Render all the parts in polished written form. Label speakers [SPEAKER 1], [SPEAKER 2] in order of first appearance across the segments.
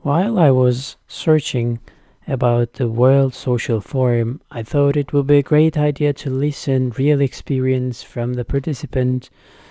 [SPEAKER 1] While I was searching about the World Social Forum, I thought it would be a great idea to listen real experience from the participant,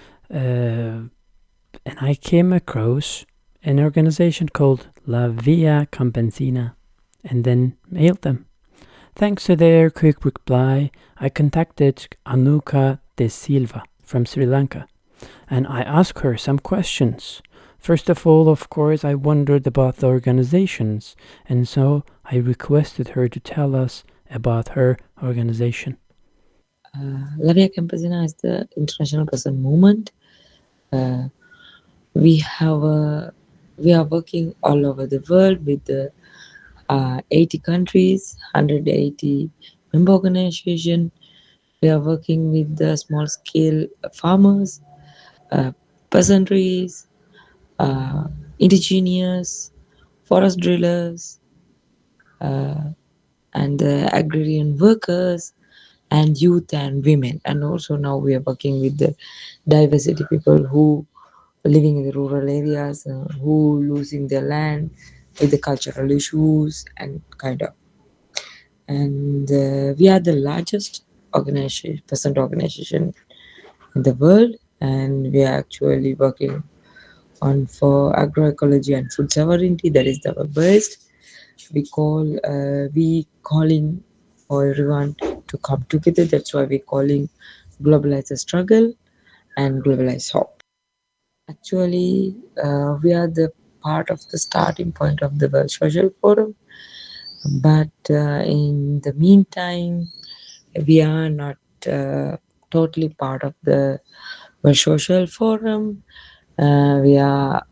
[SPEAKER 1] and I came across an organization called La Via Campesina, and then mailed them. Thanks to their quick reply, I contacted Anuka De Silva from Sri Lanka and I asked her some questions. First of all, of course, I wondered about the organizations, and so I requested her to tell us about her organization.
[SPEAKER 2] La Via Campesina is the international peasant movement. Uh, we have we are working all over the world with 80 countries, 180 member organization. We are working with the small scale farmers, uh, peasantries, uh, indigenous, forest drillers, uh, and the agrarian workers, and youth and women. And also now we are working with the diversity people who living in the rural areas, who losing their land with the cultural issues and kind of. And we are the largest organization, percent organization in the world, and we are actually working on for agroecology and food sovereignty. That is our best. We calling for everyone to come together. That's why we're calling globalize struggle and globalize hope. Actually, we are the part of the starting point of the World Social Forum, but in the meantime, we are not totally part of the World Social Forum. We are.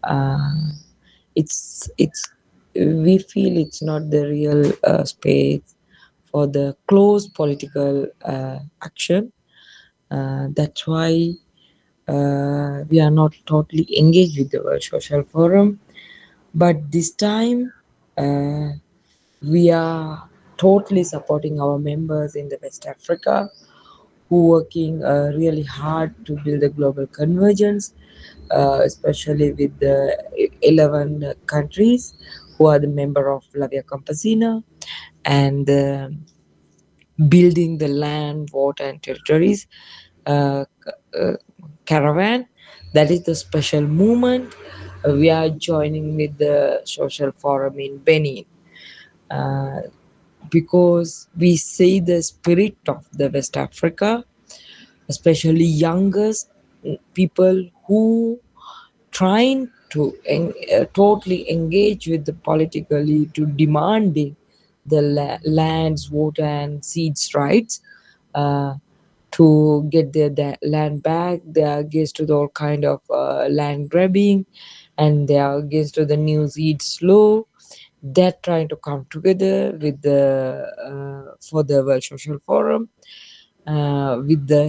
[SPEAKER 2] It's. We feel it's not the real space for the close political action. That's why we are not totally engaged with the World Social Forum. But this time, uh, we are totally supporting our members in the West Africa who working really hard to build a global convergence, especially with the 11 countries who are the member of La Via Campesina and building the land, water, and territories uh, caravan. That is the special movement. We are joining with the social forum in Benin uh, because we see the spirit of the West Africa, especially youngest people who trying to totally engage with the politically to demanding the lands, water, and seeds rights. Uh, to get their land back. They are against to the all kind of land grabbing, and they are against to the new seeds law. They're trying to come together with the for the World Social Forum with the